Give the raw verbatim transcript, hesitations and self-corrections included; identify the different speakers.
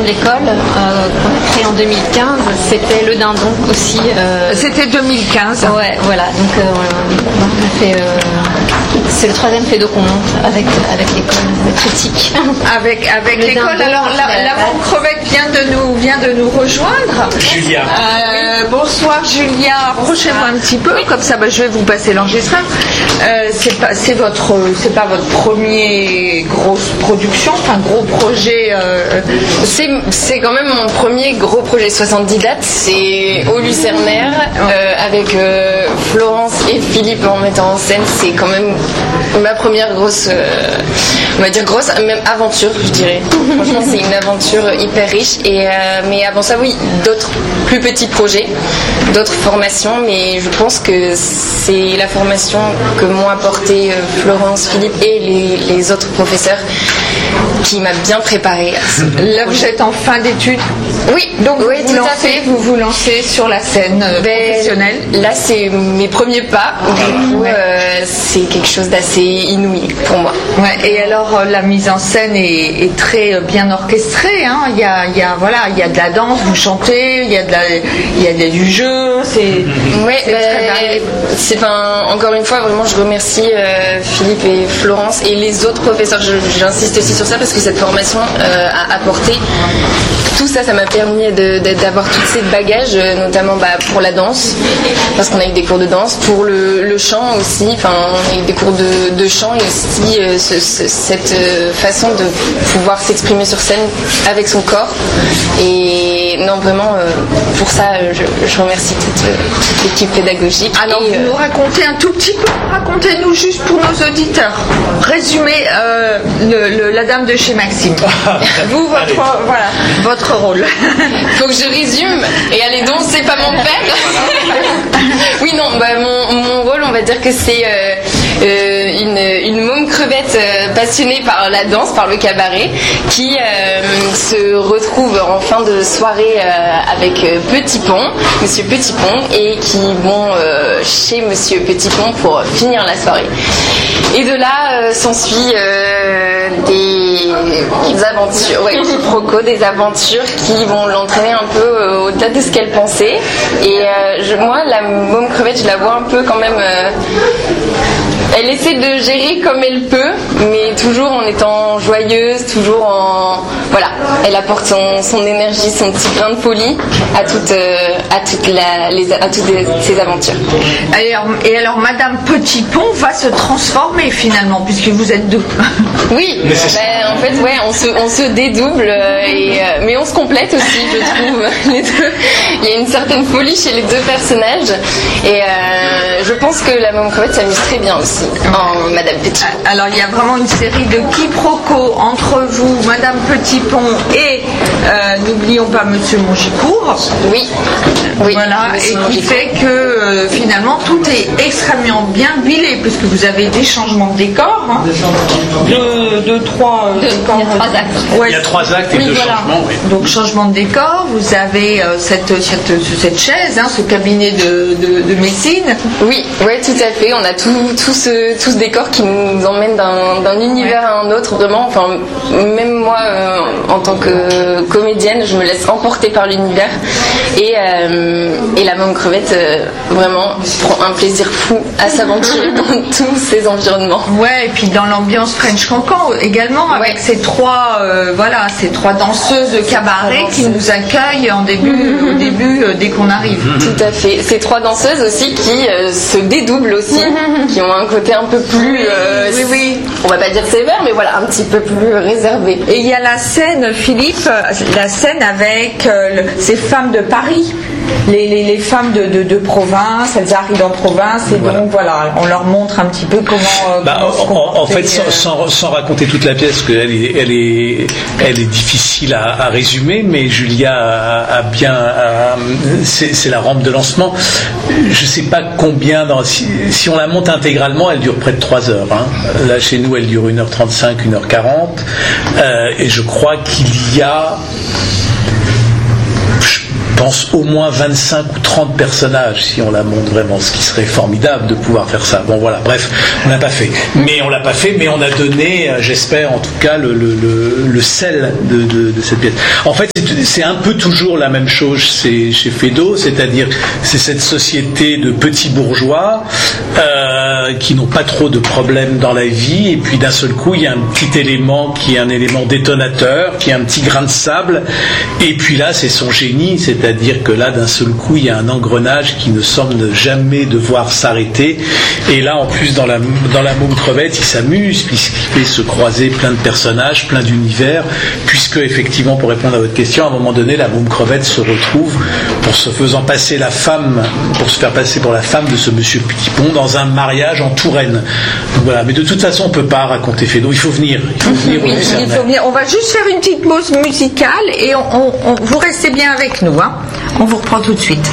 Speaker 1: L'école euh, qu'on a créée en deux mille quinze, c'était le dindon aussi. Euh...
Speaker 2: C'était deux mille quinze.
Speaker 1: Ouais, voilà. Donc euh, on a fait. Euh... C'est le troisième pédo qu'on monte avec avec l'école, avec critique.
Speaker 2: Avec avec l'école. Alors la, la Môme Crevette vient de nous vient de nous rejoindre.
Speaker 3: Julia.
Speaker 2: Euh, bonsoir Julia. Approchez-moi un petit peu, comme ça bah, je vais vous passer l'enregistreur. Euh, c'est pas c'est votre c'est pas votre premier grosse production, enfin gros projet. Euh...
Speaker 4: C'est c'est quand même mon premier gros projet soixante-dix dates. C'est au Lucernaire euh, avec euh, Florence et Philippe en mettant en scène. C'est quand même ma première grosse, euh, on va dire grosse, même aventure, je dirais. Franchement, c'est une aventure hyper riche. Et euh, mais avant ça, oui, d'autres plus petits projets, d'autres formations. Mais je pense que c'est la formation que m'ont apporté euh, Florence, Philippe et les, les autres professeurs qui m'a bien préparée.
Speaker 2: Là, vous êtes en fin d'études.
Speaker 4: Oui,
Speaker 2: donc
Speaker 4: oui,
Speaker 2: vous,
Speaker 4: tout
Speaker 2: lancez,
Speaker 4: à fait.
Speaker 2: vous vous lancez sur la scène euh,
Speaker 4: ben,
Speaker 2: professionnelle.
Speaker 4: Là, c'est mes premiers pas. Du coup, ouais. euh, c'est quelque chose d'assez inouï pour moi.
Speaker 2: Ouais. Et alors, euh, la mise en scène est, est très euh, bien orchestrée. Hein. Il y a, il y a, voilà, il y a de la danse, vous chantez, il y a de la, il y a de, du jeu. C'est.
Speaker 4: Ouais. Ben, c'est enfin, encore une fois, vraiment, je remercie euh, Philippe et Florence et les autres professeurs. Je, j'insiste aussi sur ça parce que cette formation euh, a apporté tout ça, ça m'a permis de, de, d'avoir tous ces bagages, notamment bah, pour la danse, parce qu'on a eu des cours de danse, pour le, le chant aussi, enfin on a eu des cours de, de chant et aussi euh, ce, ce, cette euh, façon de pouvoir s'exprimer sur scène avec son corps. Et non, vraiment, euh, pour ça, je, je remercie toute, toute l'équipe pédagogique.
Speaker 2: Alors,
Speaker 4: et,
Speaker 2: vous
Speaker 4: euh,
Speaker 2: nous racontez un tout petit peu, racontez-nous juste pour nos auditeurs. Résumez euh, le, le, la dame de chez Maxime. Vous, votre, voilà, votre rôle.
Speaker 4: Faut que je résume. Et allez donc, c'est pas mon père. Oui, non, bah, mon, mon rôle, on va dire que c'est euh, euh, une, une môme crevette euh, passionnée par la danse, par le cabaret, qui euh, se retrouve en fin de soirée euh, avec euh, Petit Pont, Monsieur Petit Pont, et qui vont euh, chez Monsieur Petit Pont pour finir la soirée. Et de là euh, s'ensuit euh, des, des aventures, ouais, quiproquos, des aventures qui vont l'entraîner un peu euh, au-delà de ce qu'elle pensait. Et euh, je, moi, la môme crevette, je la vois un peu quand même. Euh, elle essaie de gérer comme elle peut, mais toujours en étant joyeuse, toujours en voilà. Elle apporte son, son énergie, son petit grain de folie à toutes, euh, à toutes, la, les, à toutes les, ces aventures.
Speaker 2: Alors, et alors, Madame Petit Pont va se transformer finalement, puisque vous êtes deux.
Speaker 4: Oui, ben, en fait, ouais, on se, on se dédouble, euh, et, euh, mais on se complète aussi, je trouve, les deux. Il y a une certaine folie chez les deux personnages, et euh, je pense que la môme crevette s'amuse très bien aussi en Madame Petit Pont.
Speaker 2: Alors, il y a vraiment une série de quiproquos entre vous, Madame Petit Pont et euh, n'oublions pas Monsieur Mongicourt.
Speaker 4: Oui, oui.
Speaker 2: Voilà, et qui Mongicourt. Fait que euh, finalement tout est extrêmement bien huilé, puisque vous avez des changements de décor, hein, de, de trois euh,
Speaker 1: de, décors. Il y a trois actes.
Speaker 3: Ouais, il y a trois actes et
Speaker 2: oui,
Speaker 3: deux
Speaker 2: voilà.
Speaker 3: changements. Oui.
Speaker 2: Donc changement de décor, vous avez euh, cette, cette, cette chaise, hein, ce cabinet de, de, de médecine.
Speaker 4: Oui, ouais, tout à fait. On a tout, tout, ce, tout ce décor qui nous emmène d'un, d'un univers ouais. à un autre, vraiment. Enfin, même moi, euh, en tant que comédienne, je me laisse emporter par l'univers. Et, euh, et la môme crevette, euh, vraiment, prend un plaisir fou à s'aventurer dans tous ces environnements.
Speaker 2: Ouais, et puis dans l'ambiance French Cancan également, avec ouais. ces trois, euh, voilà, ces trois danseuses de cabaret qui nous accueillent en début, mmh. au début, euh, dès qu'on arrive.
Speaker 4: Tout à fait. Ces trois danseuses aussi qui euh, se dédoublent aussi, mmh. qui ont un côté un peu plus, euh,
Speaker 2: oui, oui,
Speaker 4: on va pas dire sévère, mais voilà, un petit peu plus réservé.
Speaker 2: Et il y a la scène, Philippe, la scène avec euh, le, ces femmes de Paris. Les, les, les femmes de, de, de province, elles arrivent en province et voilà. donc voilà, on leur montre un petit peu comment. Euh,
Speaker 3: bah,
Speaker 2: comment
Speaker 3: en, en fait, sans, sans, sans raconter toute la pièce, parce qu'elle est, elle est, elle est difficile à, à résumer, mais Julia a, a bien, a, c'est, c'est la rampe de lancement. Je sais pas combien, dans, si, si on la monte intégralement, elle dure près de trois heures. Hein. Là, chez nous, elle dure une heure trente-cinq, une heure quarante, euh, et je crois qu'il y a pense, au moins vingt-cinq ou trente personnages si on la monte vraiment, ce qui serait formidable de pouvoir faire ça. Bon voilà, bref, on l'a pas fait. Mais on l'a pas fait, mais on a donné, j'espère en tout cas, le, le, le, le sel de, de, de cette pièce. En fait, c'est, c'est un peu toujours la même chose chez, chez Feydeau, c'est-à-dire c'est cette société de petits bourgeois euh, qui n'ont pas trop de problèmes dans la vie, et puis d'un seul coup, il y a un petit élément qui est un élément détonateur, qui est un petit grain de sable, et puis là, c'est son génie, c'est-à-dire que là, d'un seul coup, il y a un engrenage qui ne semble jamais devoir s'arrêter, et là, en plus, dans la, dans la Môme Crevette, il s'amuse, puisqu'il fait se croiser plein de personnages, plein d'univers, puisque, effectivement, pour répondre à votre question, à un moment donné, la Môme Crevette se retrouve, pour se faisant passer la femme, pour se faire passer pour la femme de ce monsieur Petitpont, dans un mariage en Touraine. Donc voilà, mais de toute façon, on ne peut pas raconter Feydeau, il faut venir. Il faut venir,
Speaker 2: oui, il faut venir. On va juste faire une petite pause musicale, et on, on, on, vous restez bien avec nous, hein. On vous reprend tout de suite.